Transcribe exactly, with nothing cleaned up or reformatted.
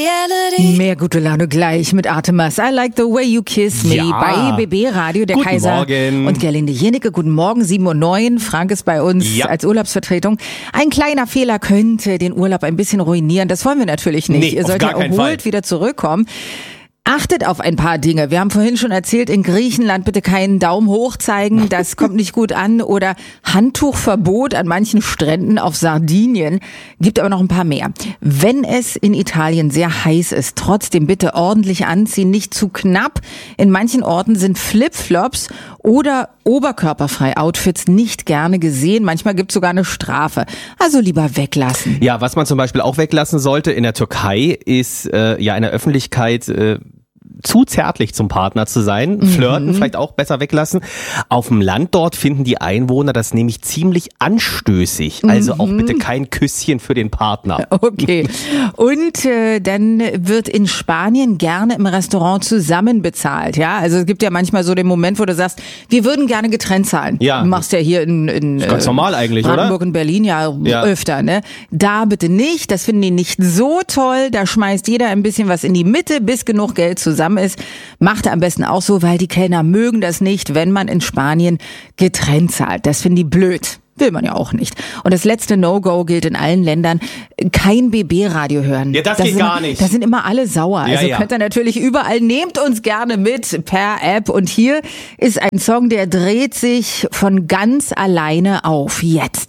Mehr gute Laune gleich mit Artemis. I like the way you kiss me. Ja. Bei B B Radio, der Guten Kaiser Morgen. und Gerlinde Jenicke. Guten Morgen, sieben Uhr neun. Frank ist bei uns Ja. als Urlaubsvertretung. Ein kleiner Fehler könnte den Urlaub ein bisschen ruinieren. Das wollen wir natürlich nicht. Nee, Ihr auf sollt gar ja keinen erholt Fall. wieder zurückkommen. Achtet auf ein paar Dinge. Wir haben vorhin schon erzählt, in Griechenland bitte keinen Daumen hoch zeigen, das kommt nicht gut an. Oder Handtuchverbot an manchen Stränden auf Sardinien. Gibt aber noch ein paar mehr. Wenn es in Italien sehr heiß ist, trotzdem bitte ordentlich anziehen, nicht zu knapp. In manchen Orten sind Flipflops oder oberkörperfrei Outfits nicht gerne gesehen. Manchmal gibt es sogar eine Strafe. Also lieber weglassen. Ja, was man zum Beispiel auch weglassen sollte in der Türkei ist äh, ja in der Öffentlichkeit äh, zu zärtlich zum Partner zu sein. Flirten Mhm. vielleicht auch besser weglassen. Auf dem Land dort finden die Einwohner das nämlich ziemlich anstößig. Also auch bitte kein Küsschen für den Partner. Okay. Und äh, dann wird in Spanien gerne im Restaurant zusammen bezahlt. Ja, also es gibt ja manchmal so den Moment, wo du sagst, wir würden gerne getrennt zahlen. Ja. Du machst ja hier in, in Ganz äh, normal eigentlich, Brandenburg oder? und Berlin ja, Ja. öfter. Ne? Da bitte nicht. Das finden die nicht so toll. Da schmeißt jeder ein bisschen was in die Mitte, bis genug Geld zusammen ist. Macht am besten auch so, weil die Kellner mögen das nicht, wenn man in Spanien getrennt zahlt. Das finden die blöd. Will man ja auch nicht. Und das letzte No-Go gilt in allen Ländern. Kein B B-Radio hören. Ja, das geht sind gar immer, nicht. Da sind immer alle sauer. Ja, also ja. könnt ihr natürlich überall, nehmt uns gerne mit per App. Und hier ist ein Song, der dreht sich von ganz alleine auf. Jetzt.